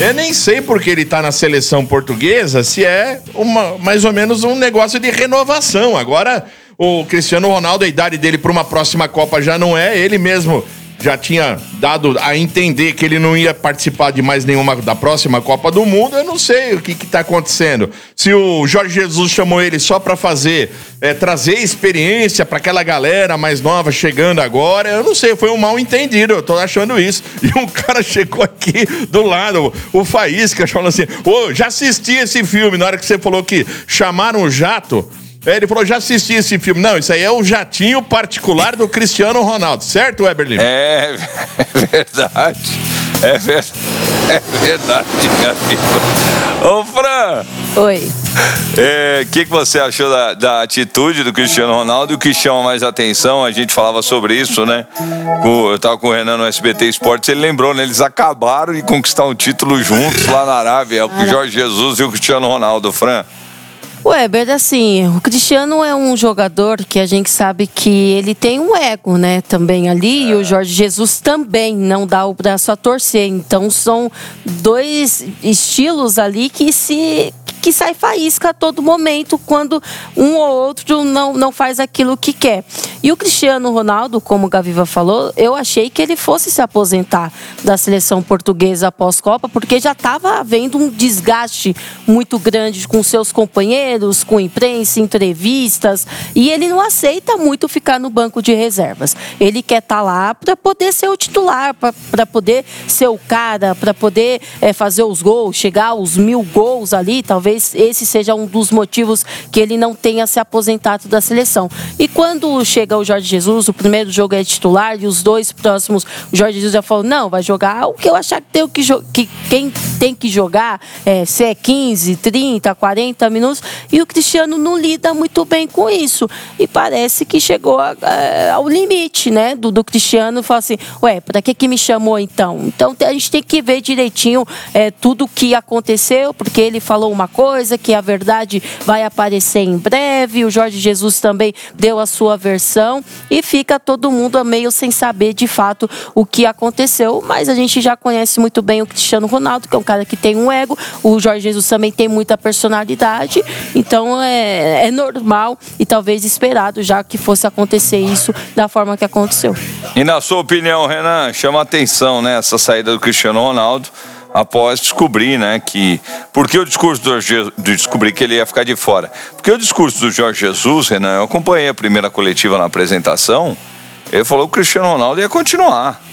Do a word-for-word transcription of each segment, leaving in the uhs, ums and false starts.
Eu nem sei porque ele tá na seleção portuguesa, se é uma, mais ou menos um negócio de renovação. Agora, o Cristiano Ronaldo, a idade dele para uma próxima Copa já não é, ele mesmo já tinha dado a entender que ele não ia participar de mais nenhuma da próxima Copa do Mundo. Eu não sei o que que tá acontecendo. Se o Jorge Jesus chamou ele só para fazer, é, trazer experiência para aquela galera mais nova chegando agora, eu não sei, foi um mal entendido, eu tô achando isso. E um cara chegou aqui do lado, o Faísca, falando assim, ô, oh, já assisti esse filme, na hora que você falou que chamaram o jato, ele falou, já assisti esse filme. Não, isso aí é o jatinho particular do Cristiano Ronaldo, certo, Weber Lima? É, é verdade. É verdade, é verdade, meu amigo. Ô, Fran. Oi. O é, que, que você achou da, da atitude do Cristiano Ronaldo? E o que chama mais atenção, a gente falava sobre isso, né? Eu tava com o Renan no S B T Esportes, ele lembrou, né? Eles acabaram de conquistar um título juntos lá na Arábia, o Jorge Jesus e o Cristiano Ronaldo, Fran. Weber, assim, o Cristiano é um jogador que a gente sabe que ele tem um ego, né, também ali, é. E o Jorge Jesus também não dá o braço a torcer, então são dois estilos ali que se... que sai faísca a todo momento quando um ou outro não, não faz aquilo que quer. E o Cristiano Ronaldo, como o Gaviva falou, eu achei que ele fosse se aposentar da seleção portuguesa após Copa, porque já estava havendo um desgaste muito grande com seus companheiros, com imprensa, entrevistas, e ele não aceita muito ficar no banco de reservas. Ele quer estar lá para poder ser o titular, para poder ser o cara, para poder é, fazer os gols, chegar aos mil gols ali, talvez esse seja um dos motivos que ele não tenha se aposentado da seleção. E quando chega o Jorge Jesus, o primeiro jogo é titular e os dois próximos, o Jorge Jesus já falou, não, vai jogar o que eu achar que, tem que, que quem tem que jogar, é, se é quinze, trinta, quarenta minutos, e o Cristiano não lida muito bem com isso. E parece que chegou a, a, ao limite, né, do, do Cristiano, e falou assim, ué, pra que que me chamou então? Então a gente tem que ver direitinho é, tudo o que aconteceu, porque ele falou uma coisa, coisa, que a verdade vai aparecer em breve, o Jorge Jesus também deu a sua versão e fica todo mundo meio sem saber de fato o que aconteceu, mas a gente já conhece muito bem o Cristiano Ronaldo, que é um cara que tem um ego, o Jorge Jesus também tem muita personalidade, então é, é normal e talvez esperado já que fosse acontecer isso da forma que aconteceu. E na sua opinião, Renan, chama atenção, né, essa saída do Cristiano Ronaldo após descobrir, né, que... Por que o discurso do Jorge... descobrir que ele ia ficar de fora? Porque o discurso do Jorge Jesus, Renan, eu acompanhei a primeira coletiva na apresentação, ele falou que o Cristiano Ronaldo ia continuar.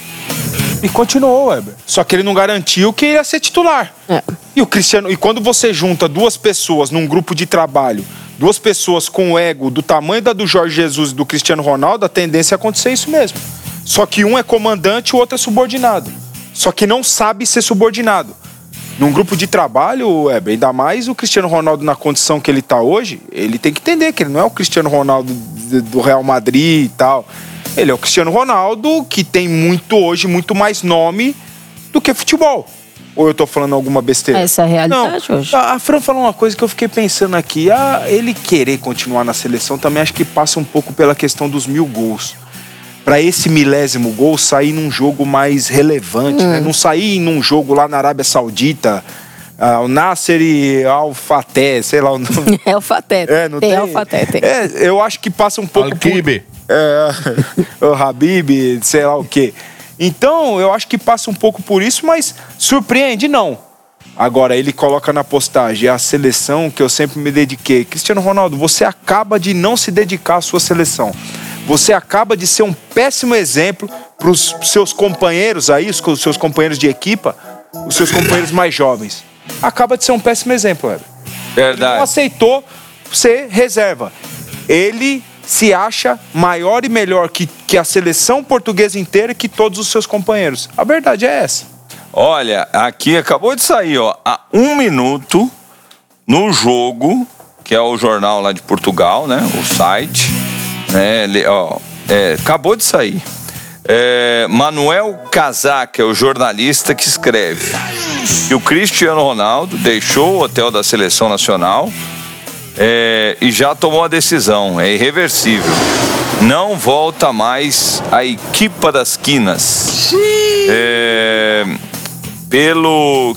E continuou, Weber. Só que ele não garantiu que ia ser titular. É. E o Cristiano... E quando você junta duas pessoas num grupo de trabalho, duas pessoas com o ego do tamanho da do Jorge Jesus e do Cristiano Ronaldo, a tendência é acontecer isso mesmo. Só que um é comandante e o outro é subordinado. Só que não sabe ser subordinado. Num grupo de trabalho, Weber, ainda mais o Cristiano Ronaldo na condição que ele está hoje, ele tem que entender que ele não é o Cristiano Ronaldo do Real Madrid e tal. Ele é o Cristiano Ronaldo que tem muito hoje, muito mais nome do que futebol. Ou eu tô falando alguma besteira? Essa é a realidade não, hoje. A Fran falou uma coisa que eu fiquei pensando aqui. Ah, ele querer continuar na seleção também acho que passa um pouco pela questão dos mil gols. Para esse milésimo gol sair num jogo mais relevante, hum. né? Não sair num jogo lá na Arábia Saudita, uh, o Nasser Al-Fateh, sei lá o nome. É o Fateh. É, não tem, tem Al-Fateh, tem. É, eu acho que passa um pouco Al-Kibi. por... É, o Habib, sei lá o quê. Então, eu acho que passa um pouco por isso, mas surpreende, não. Agora, ele coloca na postagem a seleção que eu sempre me dediquei. Cristiano Ronaldo, você acaba de não se dedicar à sua seleção. Você acaba de ser um péssimo exemplo para os seus companheiros aí, os seus companheiros de equipa, os seus companheiros mais jovens. Acaba de ser um péssimo exemplo, Weber. Verdade. Ele não aceitou ser reserva. Ele se acha maior e melhor que, que a seleção portuguesa inteira e que todos os seus companheiros. A verdade é essa. Olha, aqui acabou de sair, ó, há um minuto no Jogo, que é o jornal lá de Portugal, né? O site, né? Ele, ó, é, acabou de sair. É, Manuel Casaca é o jornalista que escreve que o Cristiano Ronaldo deixou o hotel da Seleção Nacional é, e já tomou a decisão, é irreversível. Não volta mais à equipa das quinas. É, pelo